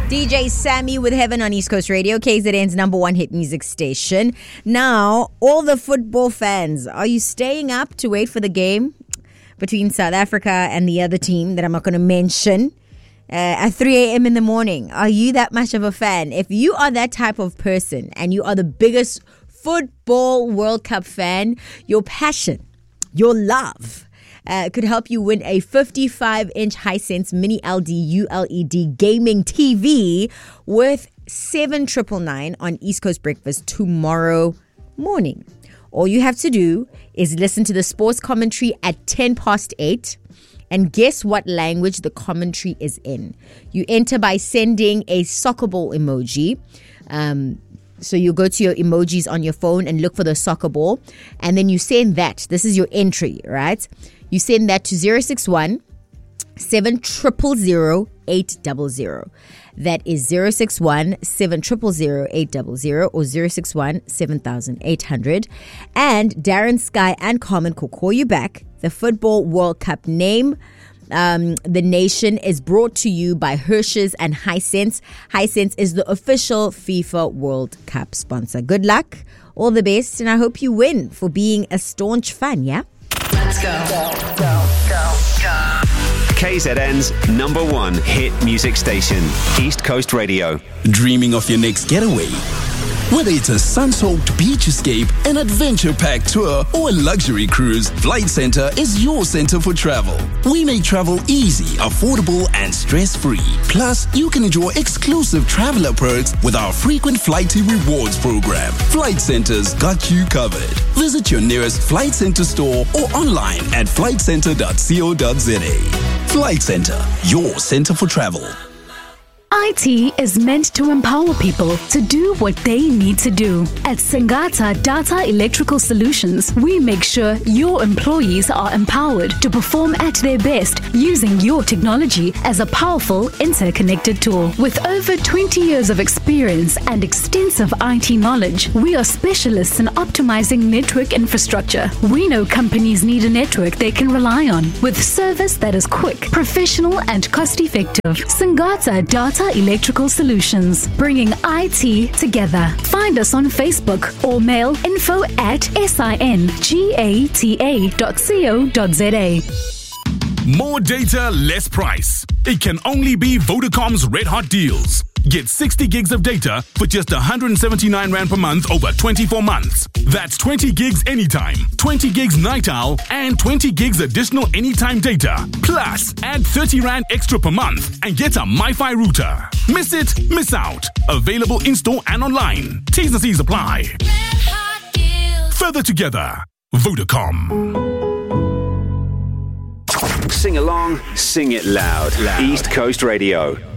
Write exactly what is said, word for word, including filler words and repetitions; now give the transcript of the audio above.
D J Sammy with Heaven on East Coast Radio, K Z N's number one hit music station. Now, all the football fans, are you staying up to wait for the game between South Africa and the other team that I'm not going to mention uh, at three a.m. in the morning? Are you that much of a fan? If you are that type of person and you are the biggest football World Cup fan, your passion, your love, Uh, could help you win a fifty-five inch Hisense Mini L D U L E D gaming T V worth seven thousand nine hundred ninety-nine on East Coast Breakfast tomorrow morning. All you have to do is listen to the sports commentary at ten past eight and guess what language the commentary is in. You enter by sending a soccer ball emoji. Um, so you go to your emojis on your phone and look for the soccer ball, and then you send that. This is your entry, right? You send that to zero six one, seven zero zero zero, eight zero zero. That is zero six one, seven zero zero, eight zero zero or zero six one, seven eight hundred. And Darren, Sky and Carmen will call you back. The Football World Cup name, um, the nation, is brought to you by Hershey's and Hisense. Hisense is the official FIFA World Cup sponsor. Good luck, all the best, and I hope you win for being a staunch fan, yeah? Let's go. Go, go, go, go. K Z N's number one hit music station, East Coast Radio. Dreaming of your next getaway? Whether it's a sun-soaked beach escape, an adventure-packed tour, or a luxury cruise, Flight Centre is your center for travel. We make travel easy, affordable, and stress-free. Plus, you can enjoy exclusive traveler perks with our frequent Flighty Rewards program. Flight Centre's got you covered. Visit your nearest Flight Centre store or online at flight centre dot co dot za. Flight Centre, your center for travel. I T is meant to empower people to do what they need to do. At Singata Data Electrical Solutions, we make sure your employees are empowered to perform at their best using your technology as a powerful interconnected tool. With over twenty years of experience and extensive I T knowledge, we are specialists in optimizing network infrastructure. We know companies need a network they can rely on with service that is quick, professional, and cost-effective. Singata Data Electrical Solutions, bringing I T together. Find us on Facebook or mail info at singata dot co dot za. More data, less price. It can only be Vodacom's Red Hot Deals. Get sixty gigs of data for just one hundred seventy-nine rand per month over twenty-four months. That's twenty gigs anytime, twenty gigs night owl, and twenty gigs additional anytime data. Plus, add thirty rand extra per month and get a MiFi router. Miss it, miss out. Available in-store and online. T's and C's apply. Further together, Vodacom. Sing along, sing it loud. loud. East Coast Radio.